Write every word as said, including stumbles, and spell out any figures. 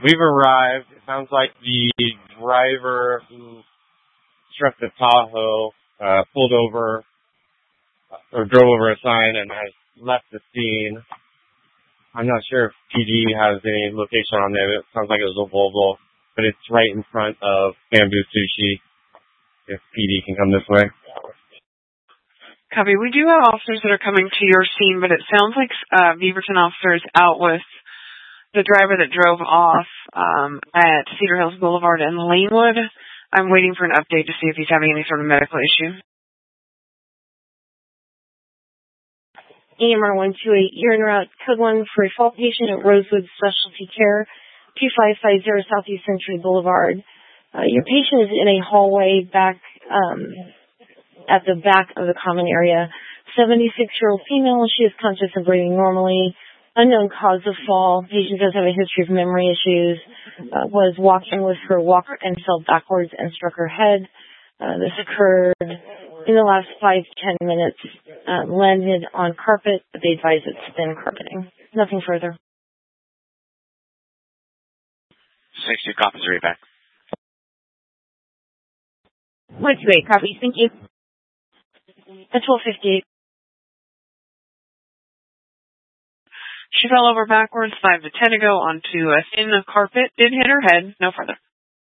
We've arrived. It sounds like the driver who struck the Tahoe uh, pulled over or drove over a sign and has left the scene. I'm not sure if P D has any location on there. It sounds like it was a Volvo, but it's right in front of Bamboo Sushi. If P D can come this way. Copy. We do have officers that are coming to your scene, but it sounds like uh, Beaverton officer is out with the driver that drove off um, at Cedar Hills Boulevard and Lanewood. I'm waiting for an update to see if he's having any sort of medical issue. E M R one two eight, you're en route, code one for a fall patient at Rosewood Specialty Care, two five five zero Southeast Century Boulevard. Uh, your patient is in a hallway back um, at the back of the common area. seventy-six-year-old female, she is conscious and breathing normally. Unknown cause of fall. Patient does have a history of memory issues. Uh, was walking with her walker and fell backwards and struck her head. Uh, this occurred in the last five to ten minutes. Uh, landed on carpet, but they advise it's thin carpeting. Nothing further. six two copies, right back. one two eight, copy. Thank you. At twelve fifty-eight. She fell over backwards five to ten ago onto a thin carpet, did hit her head, no further.